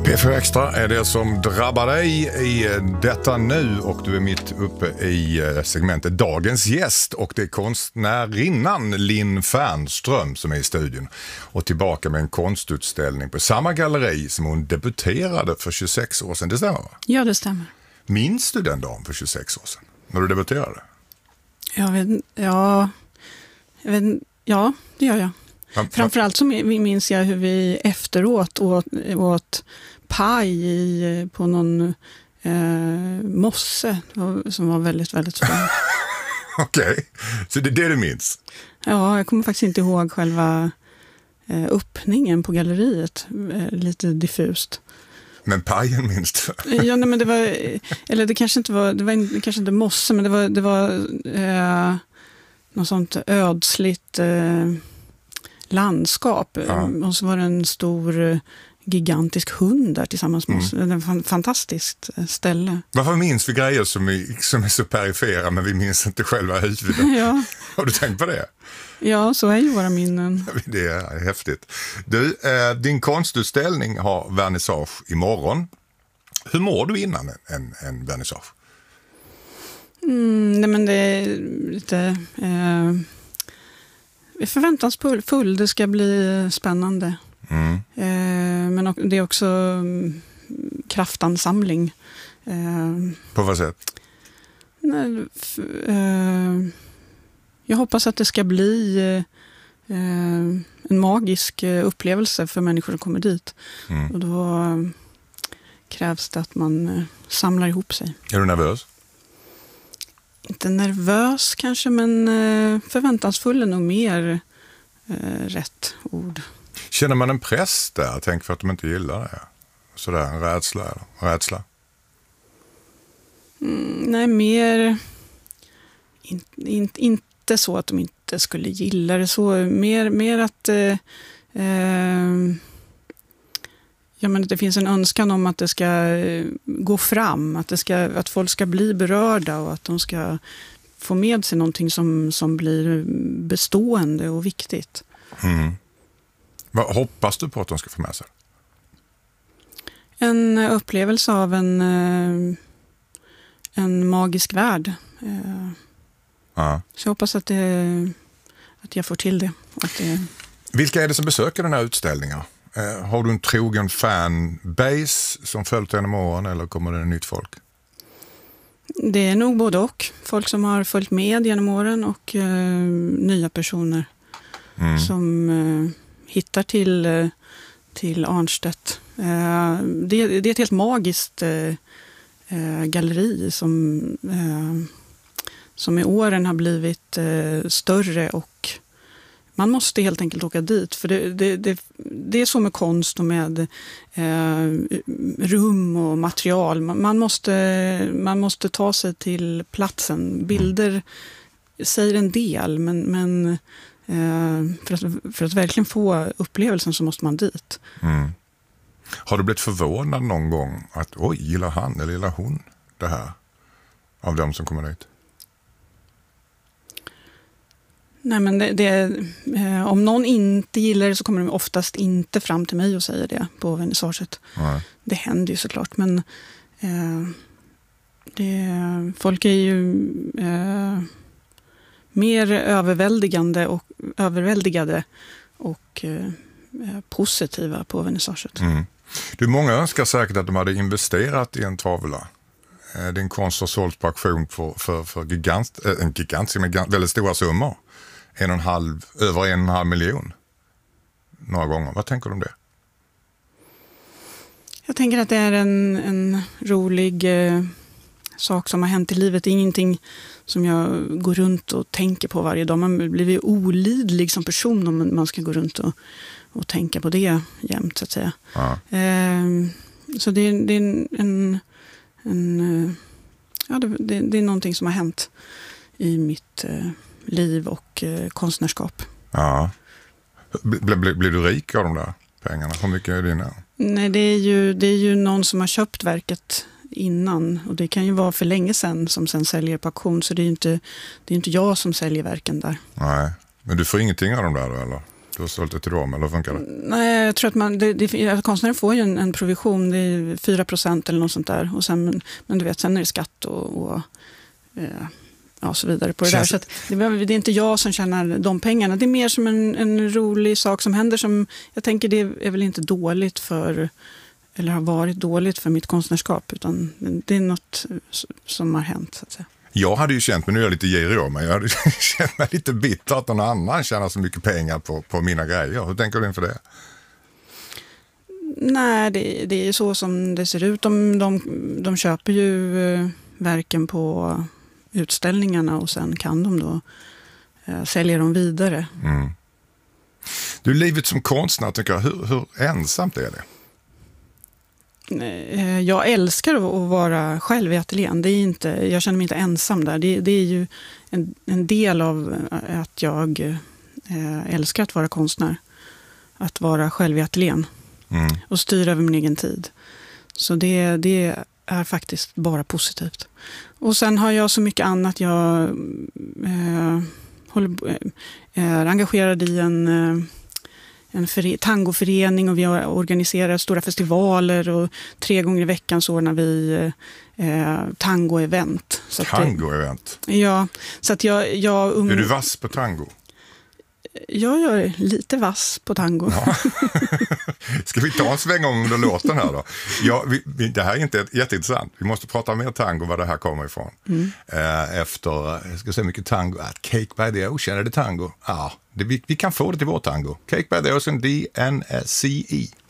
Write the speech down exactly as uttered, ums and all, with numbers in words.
P fyra Extra är det som drabbar dig i detta nu, och du är mitt uppe i segmentet Dagens gäst, och det är konstnärinnan Linn Fernström som är i studion och tillbaka med en konstutställning på samma galleri som hon debuterade för tjugosex år sedan. Det stämmer, va? Ja, det stämmer. Minns du den dagen för tjugosex år sedan när du debuterade? Jag vet, ja, jag vet, ja, det gör jag. Framförallt så minns jag hur vi efteråt åt, åt paj i, på någon eh, mosse som var väldigt, väldigt fin. Okej, okay. Så det är det du minns? Ja, jag kommer faktiskt inte ihåg själva eh, öppningen på galleriet, eh, lite diffust. Men pajen minns du? Ja, nej, men det var, eller det kanske inte var, det var det kanske inte mosse, men det var, det var eh, något sånt ödsligt eh, landskap. Ja. Och så var det en stor gigantisk hund där tillsammans med oss. Mm. Det var ett fantastiskt ställe. Varför minns vi grejer som är, som är så perifera, men vi minns inte själva huvudet? Ja. Har du tänkt på det? Ja, så är ju våra minnen. Det är häftigt. Du, eh, din konstutställning har vernissage imorgon. Hur mår du innan en, en, en vernissage? Mm, nej, men det är lite eh, förväntansfull. Det ska bli spännande. Mm. Eh, men det är också mm, kraftansamling. Eh, På vad sätt? Nej, f- eh, jag hoppas att det ska bli eh, en magisk upplevelse för människor som kommer dit. Mm. Och då eh, krävs det att man eh, samlar ihop sig. Är du nervös? Inte nervös kanske, men eh, förväntansfull är nog mer eh, rätt ord. Känner man en press där? Tänk för att de inte gillar det. Sådär, en rädsla. Eller? rädsla. Mm, nej, mer in, in, inte så att de inte skulle gilla det. Så, mer, mer att eh, eh, ja, men det finns en önskan om att det ska eh, gå fram. Att, det ska, att folk ska bli berörda och att de ska få med sig någonting som, som blir bestående och viktigt. Mm. Vad hoppas du på att de ska få med sig? En upplevelse av en, en magisk värld. Ja. Så jag hoppas att, det, att jag får till det. Att det... Vilka är det som besöker den här utställningen? Har du en trogen fanbase som följt genom åren, eller kommer det nytt folk? Det är nog både och. Folk som har följt med genom åren och uh, nya personer mm. som... Uh, hittar till, till Arnstedt. Det, det är ett helt magiskt galleri som, som i åren har blivit större, och man måste helt enkelt åka dit. För det, det, det, det är så med konst och med rum och material. Man måste, man måste ta sig till platsen. Bilder säger en del, men, men För att, för att verkligen få upplevelsen så måste man dit. Mm. Har du blivit förvånad någon gång att oj, gillar han eller gillar hon det här av dem som kommer dit? Nej, men det, det, eh, om någon inte gillar det så kommer de oftast inte fram till mig och säger det på vernissaget. Nej. Det händer ju såklart, men eh, det, folk är ju eh, mer överväldigande och överväldigade och eh, positiva på vernissaget. Mm. Du, många önskar säkert att de hade investerat i en tavla. Din konst har sålts på auktion för, för, för gigant, en gigantisk, men väldigt stora summor. En och en halv, över en och en halv miljon. Några gånger. Vad tänker du om det? Jag tänker att det är en, en rolig eh, sak som har hänt i livet. Det är ingenting som jag går runt och tänker på varje dag. Man blir ju olidlig som person om man ska gå runt och, och tänka på det jämt, så att säga. Ja. Eh, så det, det är en... en, en ja, det, det, det är någonting som har hänt i mitt eh, liv och eh, konstnärskap. Ja. Blir, blir, blir du rik av de där pengarna? Hur mycket är det dina? Nej, det är, ju, det är ju någon som har köpt verket innan. Och det kan ju vara för länge sedan som sen säljer på auktion. Så det är ju inte, det är inte jag som säljer verken där. Nej, men du får ingenting av dem där då, eller? Du har sålt det till dem, eller hur funkar det? Nej, jag tror att man, det, det, konstnären får ju en, en provision, det är fyra procent eller något sånt där. Och sen, men du vet, sen är det skatt och, och eh, ja, så vidare på det Känns... där. Så att det, det är inte jag som tjänar de pengarna. Det är mer som en, en rolig sak som händer som, jag tänker det är väl inte dåligt för, eller har varit dåligt för mitt konstnärskap, utan det är något som har hänt, så att säga. Jag hade ju känt, men nu är jag lite girig av mig, jag hade känt mig lite bitter att någon annan tjänar så mycket pengar på, på mina grejer. Hur tänker du inför det? Nej, det, det är så som det ser ut. De, de, de köper ju eh, verken på utställningarna och sen kan de då eh, sälja dem vidare. Mm. Du, livet som konstnär, tycker jag, hur, hur ensamt är det? Jag älskar att vara själv i ateljén. Det är inte, jag känner mig inte ensam där. Det, det är ju en, en del av att jag älskar att vara konstnär. Att vara själv i ateljén. Mm. Och styra över min egen tid. Så det, det är faktiskt bara positivt. Och sen har jag så mycket annat. Jag eh, håller, är engagerad i en... Eh, en för, tangoförening och vi organiserar stora festivaler och tre gånger i veckan så ordnar vi eh, tango-event. Tango-event? Ja, så att jag... jag um... Är du vass på tango? Jag är lite vass på tango. Ja. Ska vi ta en sväng om under låten här då? Ja, vi, vi, det här är inte jätteintressant. Vi måste prata mer tango, var det här kommer ifrån. Mm. Eh, efter, jag ska säga mycket tango. Ah, Cake by the Ocean, är det tango? Ja, det, vi, vi kan få det till vår tango. Cake by the Ocean, D N C E.